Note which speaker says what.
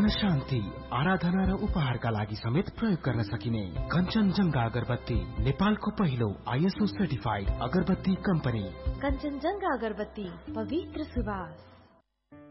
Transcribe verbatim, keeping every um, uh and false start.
Speaker 1: शान्ति, आराधना र उपहारका लागि समेत प्रयोग गर्न सकिने कञ्चनजंघा अगरबत्ती, नेपालको पहिलो आईएसओ सर्टिफाइड अगरबत्ती कम्पनी।
Speaker 2: कञ्चनजंघा अगरबत्ती, पवित्र सुवास।